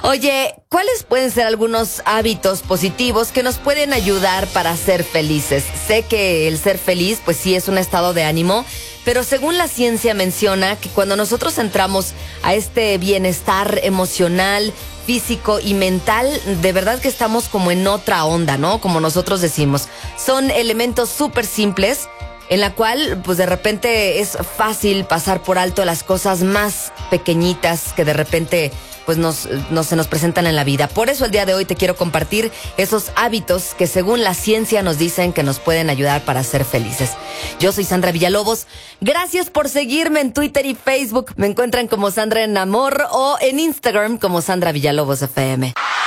Oye, ¿cuáles pueden ser algunos hábitos positivos que nos pueden ayudar para ser felices? Sé que el ser feliz, pues sí es un estado de ánimo, pero según la ciencia menciona que cuando nosotros entramos a este bienestar emocional, físico y mental, de verdad que estamos como en otra onda, ¿no? Como nosotros decimos. Son elementos súper simples en la cual, pues de repente es fácil pasar por alto las cosas más pequeñitas que de repente pues se nos presentan en la vida. Por eso el día de hoy te quiero compartir esos hábitos que según la ciencia nos dicen que nos pueden ayudar para ser felices. Yo soy Sandra Villalobos. Gracias por seguirme en Twitter y Facebook. Me encuentran como Sandra en Amor o en Instagram como Sandra Villalobos FM.